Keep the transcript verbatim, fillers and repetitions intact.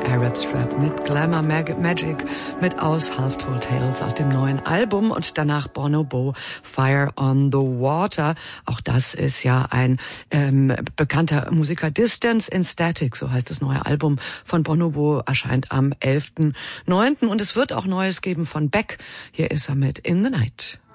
Arab Strap mit Glamour Mag- Magic mit aus Half Told Tales aus dem neuen Album und danach Bonobo, Fire on the Water. Auch das ist ja ein ähm, bekannter Musiker. Distance in Static, so heißt das neue Album von Bonobo, erscheint am elften neunten und es wird auch Neues geben von Beck. Hier ist er mit In the Night.